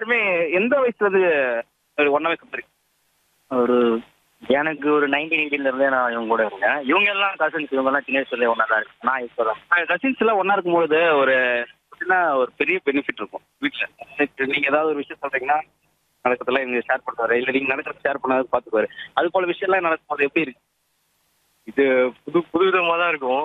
எல்லாருமே எந்த வயசுல இருந்து ஒன்னாவே சுத்துறீங்க? ஒரு எனக்கு ஒரு 1980ல இருந்தே நான் இவங்க கூட இருந்தேன். இவங்க எல்லாம் கசின்ஸ், இவங்க எல்லாம் சின்ன வயசுல ஒன்னா தான் இருக்கு. நான் இப்பதான். கசின்ஸ் எல்லாம் ஒண்ணா இருக்கும்போது ஒரு பெரிய பெனிஃபிட் இருக்கும் வீட்டுல. நீங்க ஏதாவது ஒரு விஷயம் சொல்றீங்கன்னா நடக்கிறதெல்லாம் இவங்க ஷேர் பண்ணுவாரு, இல்ல நீங்க நடக்கிறது ஷேர் பண்ணாது பாத்துக்குவாரு. அது போல விஷயம் எல்லாம் நடக்கும்போது எப்படி இருக்கு? இது புதுவிதமா தான் இருக்கும்.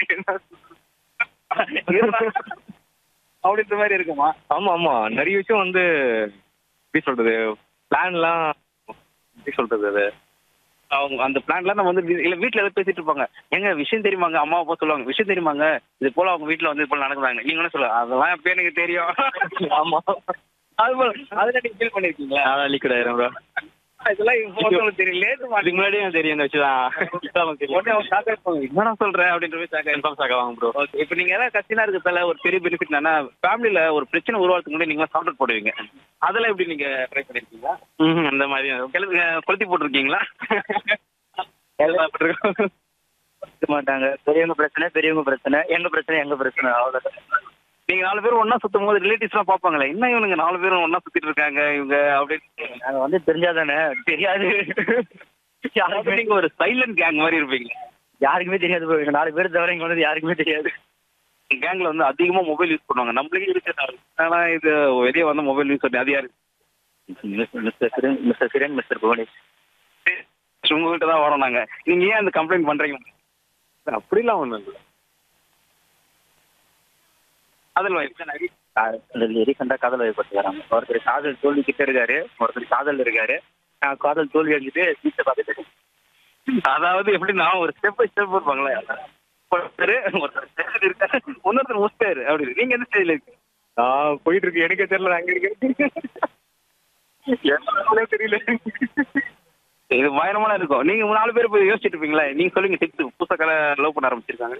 அப்படின்ற மாதிரி இருக்குமா? ஆமா ஆமா, நிறைய விஷயம் வந்து எப்படி சொல்றது, பிளான்லாம் எப்படி சொல்றது அது. அவங்க அந்த பிளான்லாம் நம்ம வந்து இல்ல வீட்டுல ஏதாவது பேசிட்டு இருப்பாங்க. எங்க விஷயம் தெரியுமாங்க, அம்மா அப்பா சொல்லுவாங்க விஷயம் தெரியுமாங்க, இது போல அவங்க வீட்டுல வந்து இது போல நடக்குறாங்க. நீங்க என்ன சொல்லுவாங்க, அதெல்லாம் எப்ப எனக்கு தெரியும். ஆமா, அது போல அதெல்லாம் நீங்க ஃபீல் பண்ணிருக்கீங்களா? அதான் லீக் ஆயிரும் bro. இதெல்லாம் இவங்க தெரியும் லேட்டு அதுக்கு முன்னாடியே எனக்கு தெரியும் இந்த வச்சுதான். உடனே அவங்க ஷாக் ஆயிருப்பாங்க, என்ன சொல்றேன் அப்படின்ற மாதிரி ஷாக் ஆயிருப்பாங்க. சாக்காவாங்க ப்ரோ. ஓகே, இப்போ நீங்க ஏதாவது கசினா இருக்கிறதால ஒரு பெரிய பெனிஃபிட் என்னன்னா, ஃபேமிலில ஒரு பிரச்சனை உருவாக்குறதுக்கு முன்னாடி நீங்க சாப்பிட்டு போடுவீங்க. அதெல்லாம் எப்படி நீங்க ட்ரை பண்ணிருக்கீங்களா? அந்த மாதிரி கொளுத்தி போட்டிருக்கீங்களா? இருக்க மாட்டாங்க. பெரியவங்க பிரச்சனை, எங்க பிரச்சனை அவ்வளவுதான். நீங்க 4 பேரும் ஒண்ணா சுத்தும் போது ரிலேட்டிவ்ஸ் எல்லாம் பாப்பாங்களே, என்ன இவனுங்க 4 பேரும் ஒண்ணா சுத்திட்டு இருக்காங்க இவங்க அப்படின்னு. நாங்க வந்து தெரிஞ்சாதானே, தெரியாது. அதாவது நீங்க ஒரு சைலண்ட் கேங் மாதிரி இருப்பீங்க. யாருக்குமே தெரியாது bro. எங்க 4 பேர் தவிர இங்க வந்து யாருக்குமே தெரியாது. கேங்ல வந்து அதிகமா மொபைல் யூஸ் பண்ணுவாங்க. நம்மளே இருக்கிறாரு, ஆனா இது வெளியே வந்து மொபைல் யூஸ் பண்ணி அது யாரு? Mister சிரன், mister Bhuvanesh. உங்ககிட்ட தான் வரோம் நாங்க. நீங்க ஏன் அந்த கம்ப்ளைண்ட் பண்றீங்க? அப்படிலாம் ஒண்ணும் இல்லை. அதில் ரீசெண்டா காதல் வயப்பட்டுக்கிறாங்க. ஒருத்தர் காதல் தோல்வி கிட்ட இருக்காரு, ஒருத்தர் காதல் இருக்காரு. நான் காதல் தோல்வி அடிச்சுட்டு வீட்டை பார்த்துட்டு. அதாவது எப்படின்னா ஒரு ஸ்டெப் பை ஸ்டெப் இருப்பாங்களே, ஒருத்தர் இருக்காரு, இன்னொருத்தர் முடிச்சாரு அப்படி. நீங்க எந்த ஸ்டேஜ்ல இருக்கு? நான் போயிட்டு இருக்கு, எனக்கே தெரியல அங்க இருக்கேன். என்ன தெரியல. இது பயங்கரமான இருக்கும். நீங்க 4 பேர் போய் யோசிச்சுட்டு இருப்பீங்களா? நீங்க சொல்லுங்க டிப்ஸ். புதுசா லவ் பண்ண ஆரம்பிச்சிருக்காங்க,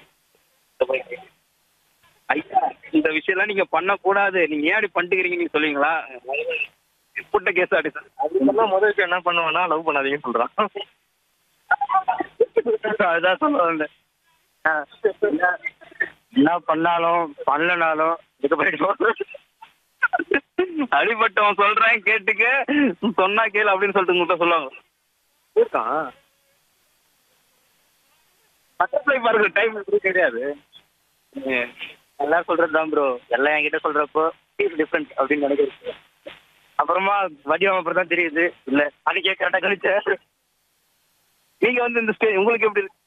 ஐயா இந்த விஷயம்லாம் நீங்க பண்ணக்கூடாது, நீங்க ஏன் அப்படி பண்ணிட்டுக்கிறீங்க நீங்க சொல்லுவீங்களா? புட்ட கேஸ் அப்படி அதுக்கெல்லாம் முதல் விஷயம் என்ன பண்ணுவேன்னா, லவ் பண்ணாதீங்கன்னு சொல்றான். அதுதான் சொல்ல வந்தேன். என்ன பண்ணாலும் பண்ணலனாலும் இதுக்கு போயிட்டு அடிபட்டவன் சொல்றேன் கேட்டுக்க, சொன்னா கேளு அப்படின்னு சொல்லிட்டு உங்கள்கிட்ட சொல்லுவாங்க. இருக்கான். பட்டர்ஃப்ளை பாருங்க டைம் கிடையாது. எல்லாம் சொல்றது தான் ப்ரோ. எல்லாம் என்கிட்ட சொல்றப்போ டிஃப்ரெண்ட் அப்படின்னு நினைக்கிறது. அப்புறமா வடிவம் அப்புறம் தான் தெரியுது, இல்ல அதுக்கே கரெக்டா கழிச்ச. நீங்க வந்து இந்த ஸ்டேஜ் உங்களுக்கு எப்படி இருக்கு?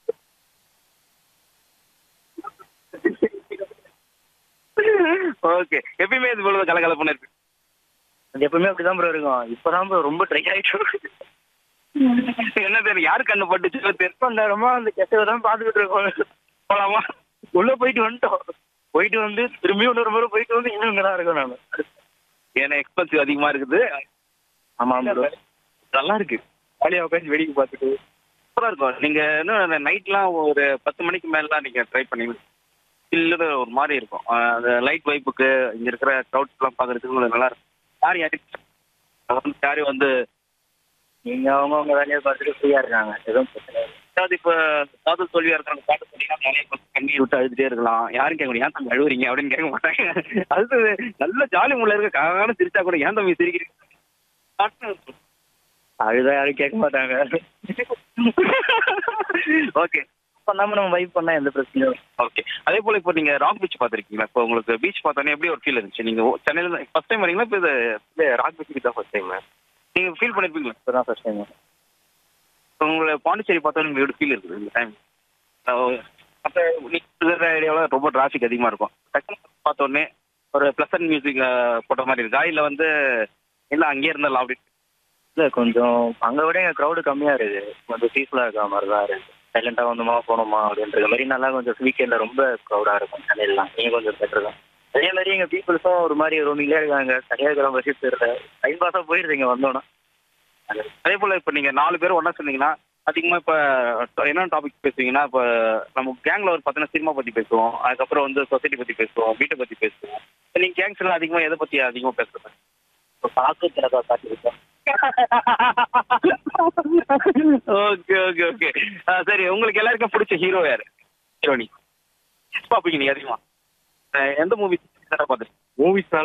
ஓகே, எப்பயுமே இது போல கலகலப்புன்னு இருக்கு. அது எப்பவுமே அப்படிதான் ப்ரோ இருக்கும். இப்பதான் ப்ரோ ரொம்ப ட்ரை ஆயிட்டு. என்ன தெரியும் யாரு கண்ணு பட்டுச்சு தெரியும். நேரமா அந்த கெட்டவை தான் பாத்துக்கிட்டு இருக்கோம். போலாமா? உள்ள போயிட்டு வந்துட்டோம். போயிட்டு வந்து திரும்பி இன்னொரு முறை போயிட்டு வந்து இன்னும் இங்கதான் இருக்கோம் நானு. ஏன்னா எக்ஸ்பென்சிவ் அதிகமா இருக்குது. ஆமா ப்ரோ. நல்லா இருக்கு. ஜாலியா உட்காந்து வேடிக்கை பார்த்துட்டு சூப்பரா இருக்கும். நீங்க இன்னும் நைட்லாம் ஒரு 10 மணிக்கு மேலாம் நீங்க ட்ரை பண்ணீங்க, இல்லது ஒரு மாதிரி இருக்கும். அந்த லைட் வைப்புக்கு இங்க இருக்கிற க்ரௌட்ஸ் எல்லாம் பாக்குறதுக்கு உங்களுக்கு நல்லா இருக்கும். யாரும் வந்து நீங்க அவங்க வேலையை பார்த்துட்டு ஃப்ரீயா இருக்காங்க, எதுவும் பிரச்சனை இல்லை. அதாவது இப்ப காதல் தோல்வியா இருக்கிறவங்க பாட்டு சொன்னீங்கன்னா நிறைய கண்ணீர் விட்டு அழுதுட்டே இருக்கலாம். யாரும் கேட்க முடியும், ஏன் தம்பி அழுவுறீங்க அப்படின்னு கேட்க மாட்டாங்க. அது நல்ல ஜாலி முள்ள இருக்க காரண சிரிச்சா கூட ஏன் தம்பி சிரிக்கிறீங்க அழுதா யாரும் கேட்க மாட்டாங்க. ஓகே, பண்ணாம நம்ம வைப் பண்ணா எந்த பிரச்சனையும். ஓகே. அதே போல இப்போ நீங்க ராக் பீச் பாத்திருக்கீங்களா? இப்போ உங்களுக்கு பீச் பார்த்தோன்னே எப்படி ஒரு ஃபீல் இருந்துச்சு? நீங்க சென்னையில ஃபர்ஸ்ட் டைம் வரீங்களா? இப்போ இது ராக் பீச்சுக்கு தான் ஃபர்ஸ்ட் டைம். நீங்க ஃபீல் பண்ணிருப்பீங்களா? இப்பதான் ஃபர்ஸ்ட் டைம். உங்களை பாண்டிச்சேரி பார்த்தோன்னே உங்களுக்கு ஃபீல் இருக்குது இந்த டைம்? அப்போ நீங்கள் ஏரியாவில் ரொம்ப டிராஃபிக் அதிகமாக இருக்கும். டக்குனு பார்த்தோன்னே ஒரு ப்ளசன்ட் மியூசிக் போட்ட மாதிரி இருக்கா, இல்லை வந்து இல்லை அங்கேயே இருந்தலாம் அப்படி? இல்லை, கொஞ்சம் அங்கே விட எங்கள் க்ரௌடு கம்மியாக இருக்குது. கொஞ்சம் பீஸ்ஃபுல்லாக இருக்கிற மாதிரி தான் இருக்குது. சைலண்டாக வந்தோமா போனோமா அப்படின்ற மாதிரி நல்லா கொஞ்சம் வீக்கெண்டில் ரொம்ப க்ரௌடாக இருக்கும் சென்னையிலாம். நீங்கள் கொஞ்சம் பெட்டர் தான். அதே மாதிரி எங்கள் பீப்புள்ஸும் ஒரு மாதிரி ரோமிங்லேயே இருக்காங்க. சரியாக இருக்கிற மாதிரி தெரியல. டைம் பாஸாக போயிருது இங்கே வந்தோன்னா. அதே போல் இப்போ நீங்கள் 4 பேர் ஒன்றா சொன்னீங்கன்னா அதிகமாக இப்போ என்ன டாபிக் பேசுவீங்கன்னா, இப்போ நம்ம கேங்கில் ஒரு பார்த்தீங்கன்னா சினிமா பற்றி பேசுவோம், அதுக்கப்புறம் வந்து சொசைட்டி பற்றி பேசுவோம், வீட்டை பற்றி பேசுவோம். நீங்கள் கேங்ஸ் எல்லாம் அதிகமாக எதை பற்றி அதிகமாக பேசுகிறேன்? இப்போ பார்க்க திறக்கா காட்டிருக்கோம். Okay okay okay. சரி, உங்களுக்கு எல்லாருக்கும் பிடிச்ச ஹீரோ யாரு, ஹீரோனி பார்ப்பீங்க நீங்கள் அதிகமாக? எந்த மூவி பார்த்துருக்கீங்க? மூவிஸ்